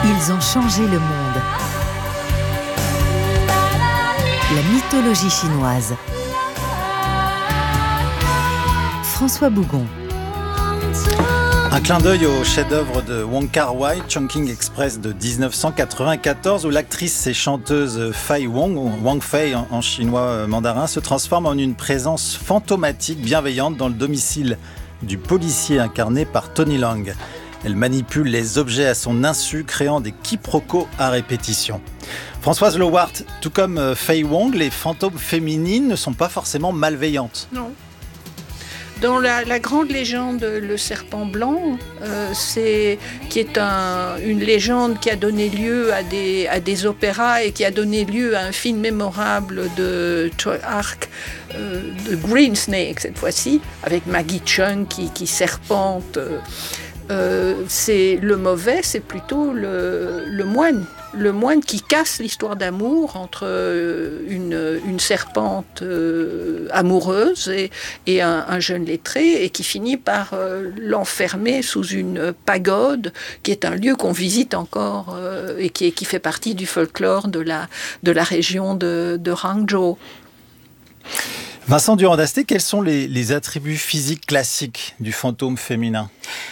Ils ont changé le monde. La mythologie chinoise. François Bougon. Un clin d'œil au chef-d'œuvre de Wong Kar-wai, Chungking Express de 1994, où l'actrice et chanteuse Fei Wong, ou Wang Fei en chinois mandarin, se transforme en une présence fantomatique bienveillante dans le domicile du policier incarné par Tony Leung. Elle manipule les objets à son insu, créant des quiproquos à répétition. Françoise Lowart, tout comme Fei Wong, les fantômes féminines ne sont pas forcément malveillantes. Non. Dans la grande légende, le serpent blanc, qui est une légende qui a donné lieu à des opéras et qui a donné lieu à un film mémorable de Choi Ark, de Green Snake cette fois-ci, avec Maggie Cheung qui serpente. C'est le mauvais, c'est plutôt le moine. Le moine qui casse l'histoire d'amour entre une serpente amoureuse et un jeune lettré, et qui finit par l'enfermer sous une pagode, qui est un lieu qu'on visite encore et qui fait partie du folklore de la région de Hangzhou. Vincent Durand-Dasté, quels sont les attributs physiques classiques du fantôme féminin ?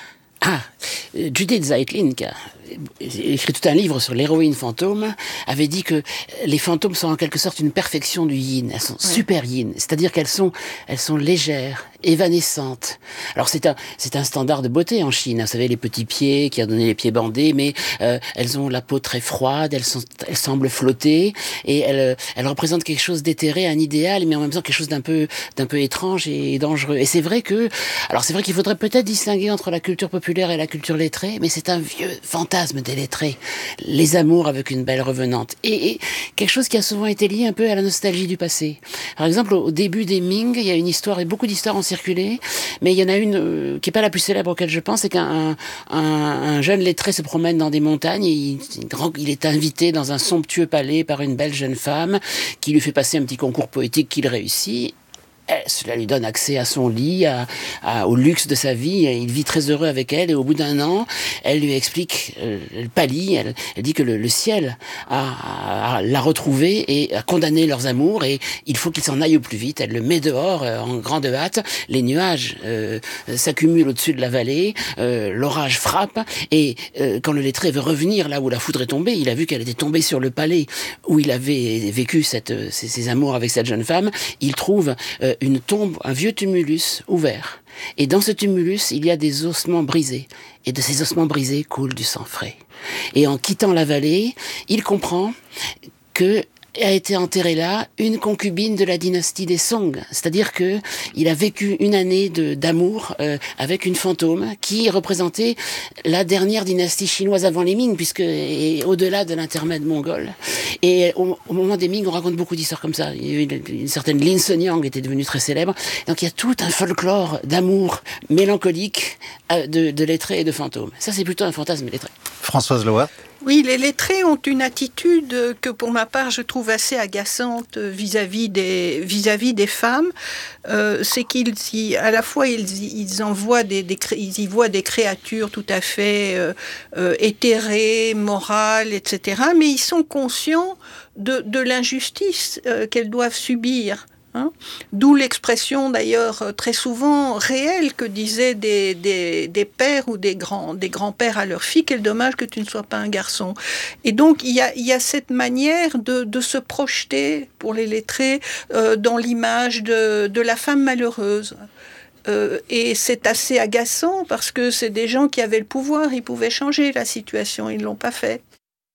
Judith Zeitlin, qui a écrit tout un livre sur l'héroïne fantôme, avait dit que les fantômes sont en quelque sorte une perfection du yin. Elles sont super yin, c'est-à-dire qu'elles sont légères, évanescentes. Alors c'est un standard de beauté en Chine. Vous savez, les petits pieds qui ont donné les pieds bandés, mais elles ont la peau très froide, elles semblent flotter, et elles représentent quelque chose d'éthéré, un idéal, mais en même temps quelque chose d'un peu étrange et dangereux. Et c'est vrai qu'il faudrait peut-être distinguer entre la culture populaire et la culture lettrée, mais c'est un vieux fantasme des lettrés, les amours avec une belle revenante, et quelque chose qui a souvent été lié un peu à la nostalgie du passé. Par exemple, au début des Ming, il y a une histoire, et beaucoup d'histoires ont circulé, mais il y en a une qui est pas la plus célèbre auquel je pense, c'est qu'un jeune lettré se promène dans des montagnes, et il est invité dans un somptueux palais par une belle jeune femme qui lui fait passer un petit concours poétique qu'il réussit. Cela lui donne accès à son lit, au luxe de sa vie. Il vit très heureux avec elle, et au bout d'un an, elle lui explique, elle pâlit, elle dit que le ciel l'a retrouvée et a condamné leurs amours, et il faut qu'il s'en aille au plus vite. Elle le met dehors en grande hâte. Les nuages s'accumulent au-dessus de la vallée, l'orage frappe, et quand le lettré veut revenir là où la foudre est tombée, il a vu qu'elle était tombée sur le palais où il avait vécu ses amours avec cette jeune femme. Il trouve une tombe, un vieux tumulus ouvert. Et dans ce tumulus, il y a des ossements brisés. Et de ces ossements brisés coule du sang frais. Et en quittant la vallée, il comprend que a été enterrée là une concubine de la dynastie des Song. C'est-à-dire que il a vécu une année d'amour avec une fantôme qui représentait la dernière dynastie chinoise avant les Ming, et au-delà de l'intermède mongol. Et au moment des Ming, on raconte beaucoup d'histoires comme ça. Il y a eu une certaine Lin Sonyang était devenue très célèbre. Donc il y a tout un folklore d'amour mélancolique de lettrés et de fantômes. Ça, c'est plutôt un fantasme lettré. Françoise Lowart. Oui, les lettrés ont une attitude que, pour ma part, je trouve assez agaçante vis-à-vis des femmes. C'est à la fois, ils y voient des créatures tout à fait éthérées, morales, etc. Mais ils sont conscients de l'injustice qu'elles doivent subir. D'où l'expression d'ailleurs très souvent réelle que disaient des pères ou des grands-pères à leurs filles: quel dommage que tu ne sois pas un garçon. Et donc il y a cette manière de se projeter pour les lettrés dans l'image de la femme malheureuse. Et c'est assez agaçant parce que c'est des gens qui avaient le pouvoir, ils pouvaient changer la situation, ils ne l'ont pas fait.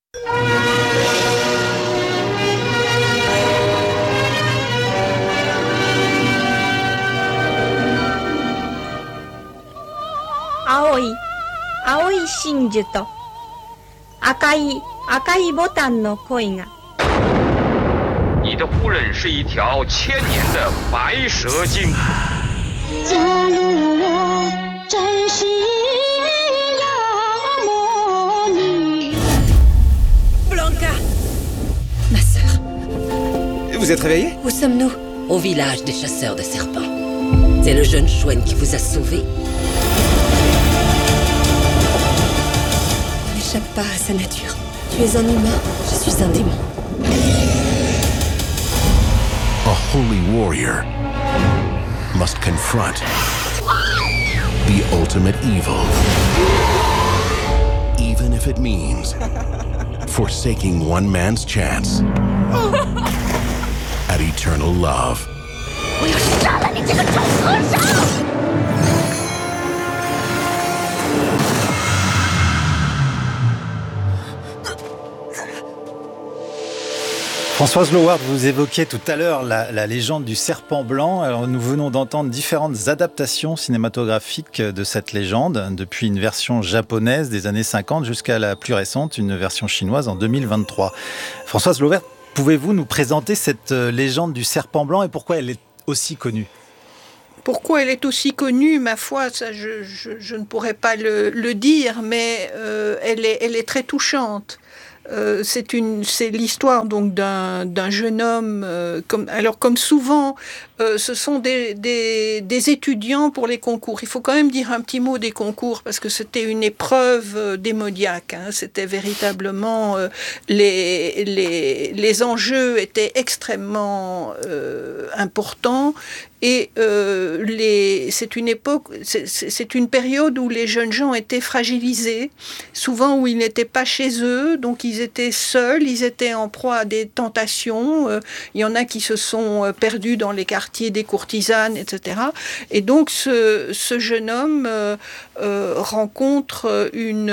Blanca, ma sœur. Vous êtes réveillée ? Où sommes-nous ? Au village des chasseurs de serpents. C'est le jeune chouenne qui vous a sauvé. n'échappes pas à sa nature. Tu es un humain, je suis un démon. A holy warrior must confront the ultimate evil, even if it means forsaking one man's chance at eternal love. Françoise Loward, vous évoquiez tout à l'heure la légende du serpent blanc. Alors, nous venons d'entendre différentes adaptations cinématographiques de cette légende, depuis une version japonaise des années 50 jusqu'à la plus récente, une version chinoise en 2023. Françoise Loward, pouvez-vous nous présenter cette légende du serpent blanc et pourquoi elle est aussi connue ? Pourquoi elle est aussi connue, ma foi, ça, je ne pourrais pas le dire, mais elle est très touchante. C'est l'histoire donc d'un jeune homme, comme souvent, ce sont des étudiants pour les concours. Il faut quand même dire un petit mot des concours parce que c'était une épreuve démoniaque. C'était véritablement les enjeux étaient extrêmement importants. Et c'est une époque, c'est une période où les jeunes gens étaient fragilisés, souvent où ils n'étaient pas chez eux, donc ils étaient seuls, ils étaient en proie à des tentations. Il y en a qui se sont perdus dans les quartiers des courtisanes, etc. Et donc ce jeune homme rencontre une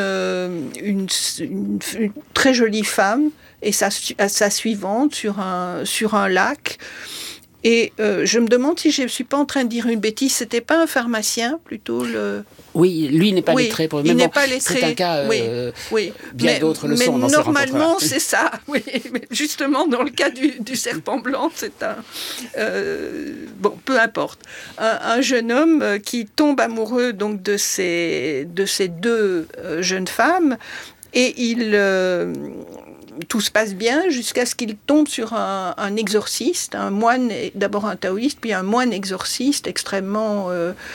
très jolie femme et sa suivante sur un lac. Et je me demande si je ne suis pas en train de dire une bêtise. C'était pas un pharmacien, plutôt le... Oui, lui n'est pas lettré. Il n'est pas lettré. C'est un cas. Oui. Bien d'autres le sont dans ces rencontres-là. Normalement, c'est ça. Oui, mais justement, dans le cas du serpent blanc, c'est un... bon, peu importe. Un jeune homme qui tombe amoureux donc de ces deux jeunes femmes et tout se passe bien jusqu'à ce qu'il tombe sur un exorciste, un moine, d'abord un taoïste, puis un moine exorciste extrêmement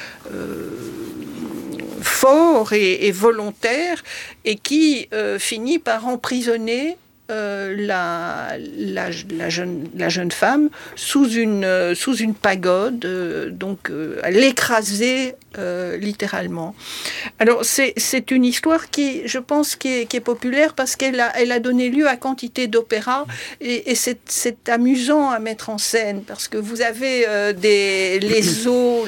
fort et volontaire, et qui finit par emprisonner la jeune femme sous une pagode, donc à l'écraser littéralement. Alors c'est une histoire qui, je pense, qui est populaire parce qu'elle a donné lieu à quantité d'opéras et c'est amusant à mettre en scène parce que vous avez les eaux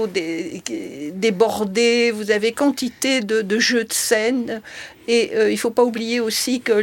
débordées, vous avez quantité de jeux de scène. Et il ne faut pas oublier aussi que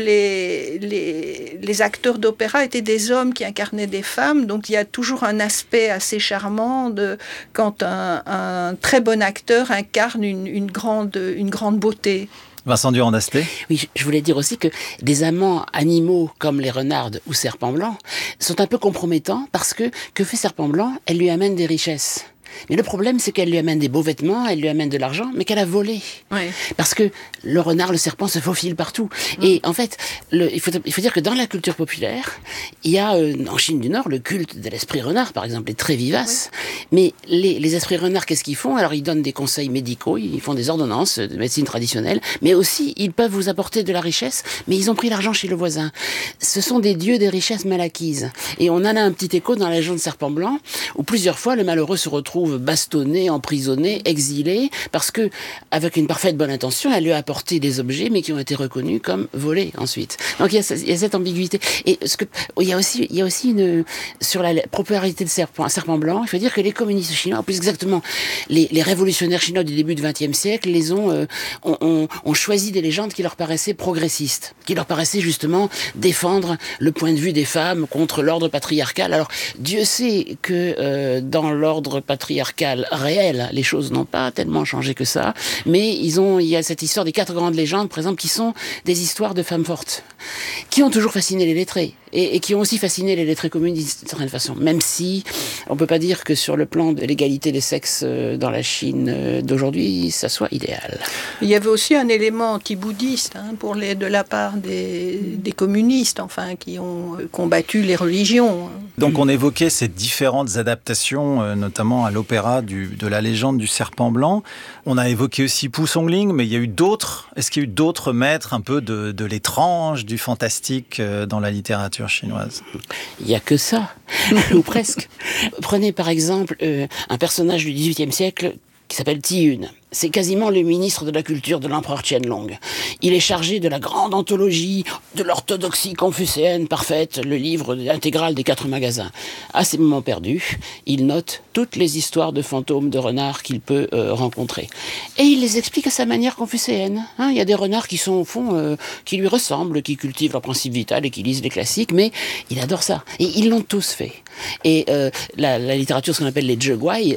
les acteurs d'opéra étaient des hommes qui incarnaient des femmes, donc il y a toujours un aspect assez charmant quand un très bon acteur incarne une grande beauté. Vincent Durand-D'Aspet. Oui, je voulais dire aussi que des amants animaux comme les renardes ou serpents blancs sont un peu compromettants parce que fait Serpent Blanc ? Elle lui amène des richesses. Mais le problème, c'est qu'elle lui amène des beaux vêtements, elle lui amène de l'argent, mais qu'elle a volé. Ouais. Parce que le renard, le serpent se faufile partout. Et en fait, il faut dire que dans la culture populaire, il y a en Chine du Nord le culte de l'esprit renard, par exemple, est très vivace. Ouais. Mais les esprits renards, qu'est-ce qu'ils font ? Alors, ils donnent des conseils médicaux, ils font des ordonnances de médecine traditionnelle, mais aussi, ils peuvent vous apporter de la richesse, mais ils ont pris l'argent chez le voisin. Ce sont des dieux des richesses mal acquises. Et on en a un petit écho dans la légende de Serpent Blanc, où plusieurs fois, le malheureux se retrouve bastonné, emprisonné, exilé, parce que, avec une parfaite bonne intention, elle lui a apporté des objets, mais qui ont été reconnus comme volés ensuite. Donc il y a cette ambiguïté. Et il y a aussi sur la popularité de Serpent Blanc, il faut dire que les communistes chinois, plus exactement les révolutionnaires chinois du début du XXe siècle, ont choisi des légendes qui leur paraissaient progressistes, qui leur paraissaient justement défendre le point de vue des femmes contre l'ordre patriarcal. Alors Dieu sait que dans l'ordre patriarcal réel, les choses n'ont pas tellement changé que ça, mais il y a cette histoire des 4 grandes légendes, par exemple, qui sont des histoires de femmes fortes, qui ont toujours fasciné les lettrés. et qui ont aussi fasciné les lettrés communistes d'une certaine façon, même si on peut pas dire que sur le plan de l'égalité des sexes dans la Chine d'aujourd'hui, ça soit idéal. Il y avait aussi un élément anti-bouddhiste de la part des communistes, qui ont combattu les religions. Donc on évoquait ces différentes adaptations, notamment à l'opéra de la légende du serpent blanc. On a évoqué aussi Pu Songling, mais il y a eu d'autres. Est-ce qu'il y a eu d'autres maîtres un peu de l'étrange, du fantastique dans la littérature chinoise? Il n'y a que ça, ou presque. Prenez par exemple un personnage du XVIIIe siècle qui s'appelle Ti Yun. C'est quasiment le ministre de la culture de l'empereur Qianlong. Il est chargé de la grande anthologie de l'orthodoxie confucéenne parfaite, le livre intégral des 4 magasins. À ces moments perdus, il note toutes les histoires de fantômes de renards qu'il peut rencontrer. Et il les explique à sa manière confucéenne. Il y a des renards qui sont au fond, qui lui ressemblent, qui cultivent leur principe vital et qui lisent les classiques, mais il adore ça. Et ils l'ont tous fait. Et la littérature, ce qu'on appelle les Zheguai,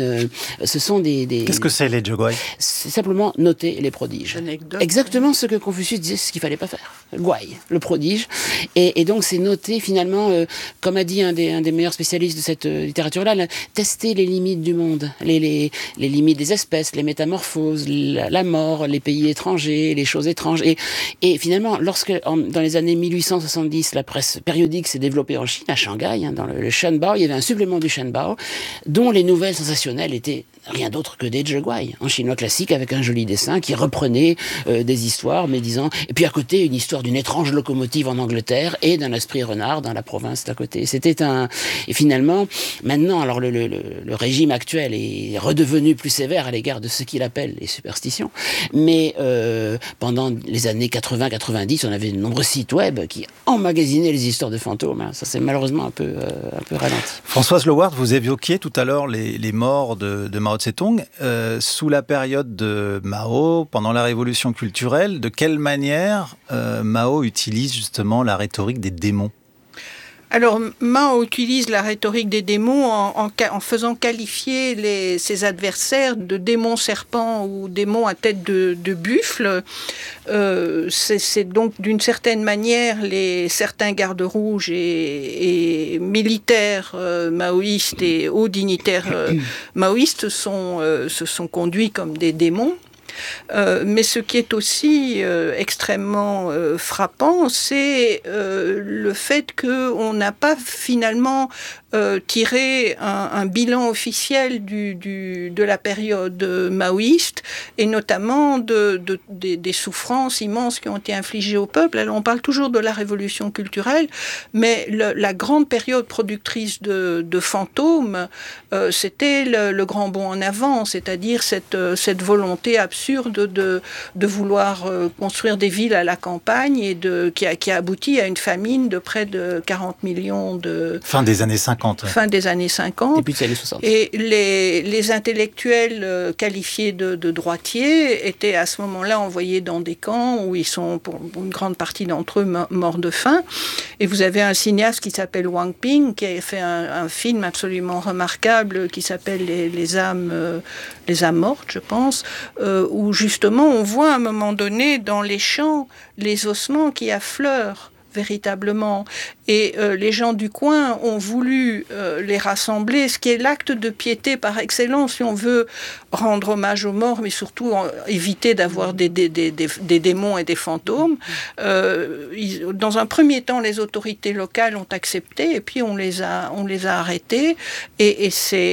ce sont des... Qu'est-ce que c'est les Zheguai? C'est simplement noter les prodiges. Exactement ce que Confucius disait, ce qu'il fallait pas faire. Guai, le prodige. Et donc c'est noter finalement, comme a dit un des meilleurs spécialistes de cette littérature-là, tester les limites du monde, les limites des espèces, les métamorphoses, la mort, les pays étrangers, les choses étranges. Et finalement, lorsque dans les années 1870, la presse périodique s'est développée en Chine, à Shanghai, dans le Shenbao, il y avait un supplément du Shenbao, dont les nouvelles sensationnelles étaient rien d'autre que des Zheguai, en chinois classique, avec un joli dessin qui reprenait des histoires, mais disant... Et puis à côté, une histoire d'une étrange locomotive en Angleterre et d'un esprit renard dans la province d'à côté. Et finalement, maintenant, alors le régime actuel est redevenu plus sévère à l'égard de ce qu'il appelle les superstitions, mais pendant les années 80-90, on avait de nombreux sites web qui emmagasinaient les histoires de fantômes. Ça, c'est malheureusement un peu ralenti. Françoise Loward, vous évoquiez tout à l'heure les morts de Mao Tse-tung. Sous la période de Mao, pendant la révolution culturelle, de quelle manière Mao utilise justement la rhétorique des démons? Alors, Mao utilise la rhétorique des démons en faisant qualifier ses adversaires de démons serpents ou démons à tête de buffle. C'est donc d'une certaine manière certains gardes rouges et militaires maoïstes et hauts dignitaires maoïstes se sont conduits comme des démons. Mais ce qui est aussi extrêmement frappant, c'est le fait qu'on n'a pas finalement tiré un bilan officiel de la période maoïste et notamment des souffrances immenses qui ont été infligées au peuple. Alors on parle toujours de la révolution culturelle, mais la grande période productrice de fantômes, c'était le grand bond en avant, c'est-à-dire cette volonté absurde de vouloir construire des villes à la campagne et qui a abouti à une famine de près de 40 millions de... Fin des années 50. Fin des années 50. Début des années 60. Et les intellectuels qualifiés de droitiers étaient à ce moment-là envoyés dans des camps où ils sont, pour une grande partie d'entre eux, morts de faim. Et vous avez un cinéaste qui s'appelle Wang Ping, qui a fait un film absolument remarquable qui s'appelle les âmes mortes, je pense, où justement on voit à un moment donné dans les champs les ossements qui affleurent véritablement. Et les gens du coin ont voulu les rassembler, ce qui est l'acte de piété par excellence, si on veut rendre hommage aux morts, mais surtout éviter d'avoir des démons et des fantômes. Dans un premier temps, les autorités locales ont accepté, et puis on les a arrêtés. Et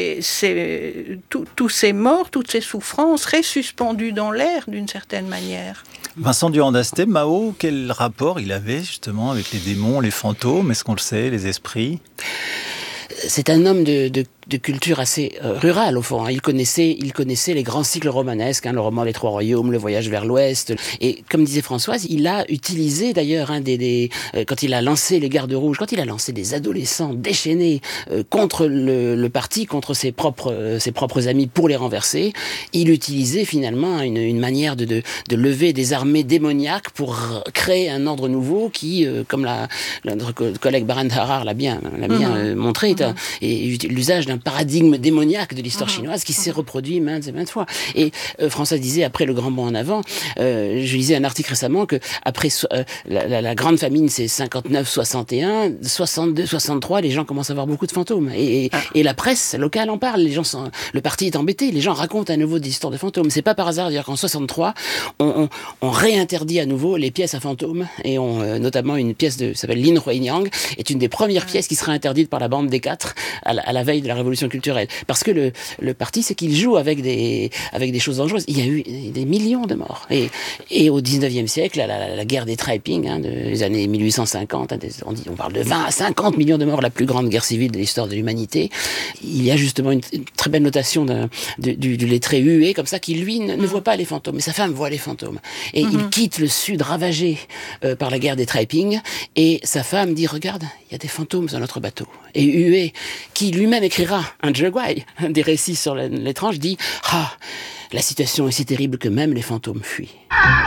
tous ces morts, toutes ces souffrances restent suspendues dans l'air d'une certaine manière. Vincent Durand-Dasté, Mao, quel rapport il avait justement avec les démons, les fantômes? Est-ce qu'on le sait, les esprits? C'est un homme de culture assez rurale, au fond. Il connaissait les grands cycles romanesques, le roman des Trois Royaumes, le voyage vers l'Ouest. Et comme disait Françoise, il a utilisé d'ailleurs quand il a lancé les gardes rouges, quand il a lancé des adolescents déchaînés contre le parti, contre ses propres amis pour les renverser, il utilisait finalement une manière de lever des armées démoniaques pour créer un ordre nouveau qui, comme notre collègue Baran Harar l'a bien montré, et l'usage d'un paradigme démoniaque de l'histoire chinoise qui s'est reproduit maintes et maintes fois. Et François disait, après le grand bond en avant, je lisais un article récemment que après la grande famine, c'est 59-61, 62-63, les gens commencent à avoir beaucoup de fantômes. Et la presse locale en parle. Le parti est embêté. Les gens racontent à nouveau des histoires de fantômes. C'est pas par hasard d'ailleurs qu'en 63, on réinterdit à nouveau les pièces à fantômes. Et notamment une pièce qui s'appelle Lin Huinyang est une des premières pièces qui sera interdite par la bande des 4 à la veille de la révolution culturelle. Parce que le parti, c'est qu'il joue avec des choses dangereuses. Il y a eu des millions de morts. Et au 19e siècle, la guerre des Taiping, des années 1850, on parle de 20 à 50 millions de morts, la plus grande guerre civile de l'histoire de l'humanité. Il y a justement une très belle notation du lettré hué, comme ça, qui lui ne voit pas les fantômes, mais sa femme voit les fantômes. Et il quitte le sud ravagé par la guerre des Taiping, et sa femme dit, regarde, il y a des fantômes sur notre bateau. Et Hué, qui lui-même écrira un Zheguai, des récits sur l'étrange, dit, la situation est si terrible que même les fantômes fuient.